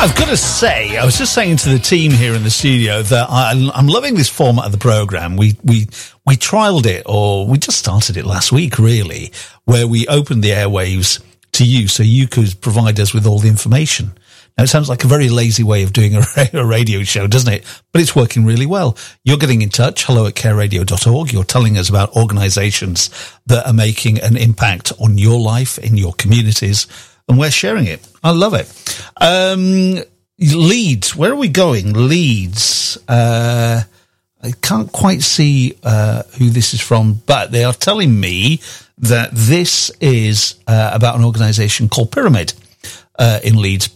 I've got to say, I was just saying to the team here in the studio that I'm loving this format of the programme. We trialled it, or we just started it last week, really, where we opened the airwaves to you so you could provide us with all the information. Now, it sounds like a very lazy way of doing a radio show, doesn't it? But it's working really well. You're getting in touch, hello@careradio.org. You're telling us about organisations that are making an impact on your life, in your communities, and we're sharing it. I love it. Leeds, where are we going? Leeds. I can't quite see who this is from, but they are telling me that this is about an organisation called Pyramid. In Leeds,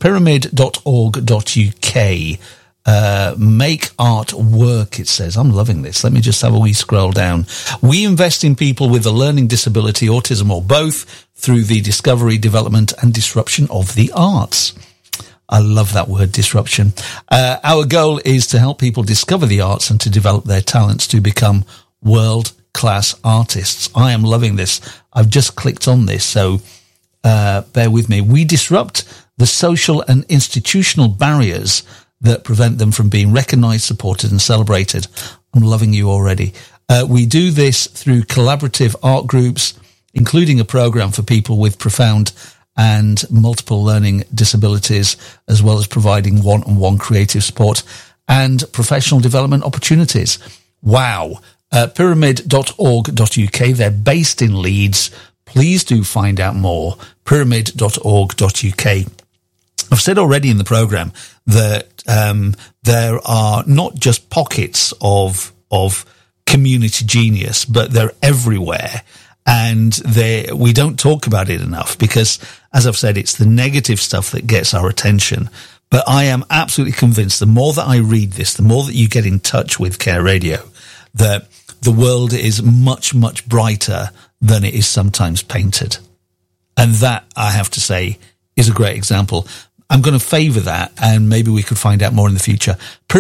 pyramid.org.uk. Make art work, it says. I'm loving this. Let me just have a wee scroll down. We invest in people with a learning disability, autism, or both through the discovery, development, and disruption of the arts. I love that word, disruption. Our goal is to help people discover the arts and to develop their talents to become world-class artists. I am loving this. I've just clicked on this, so bear with me. We disrupt the social and institutional barriers that prevent them from being recognised, supported and celebrated. I'm loving you already. We do this through collaborative art groups, including a programme for people with profound and multiple learning disabilities, as well as providing one-on-one creative support and professional development opportunities. Wow. Pyramid.org.uk. They're based in Leeds. Please do find out more. Pyramid.org.uk. I've said already in the programme that there are not just pockets of community genius, but they're everywhere. And we don't talk about it enough because, as I've said, it's the negative stuff that gets our attention. But I am absolutely convinced the more that I read this, the more that you get in touch with Care Radio, that the world is much, much brighter than it is sometimes painted. And that, I have to say, is a great example. I'm going to favour that, and maybe we could find out more in the future.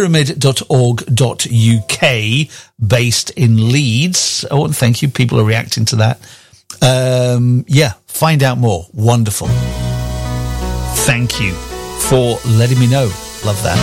Pyramid.org.uk, based in Leeds. Oh, and thank you. People are reacting to that. Yeah, find out more. Wonderful. Thank you for letting me know. Love that.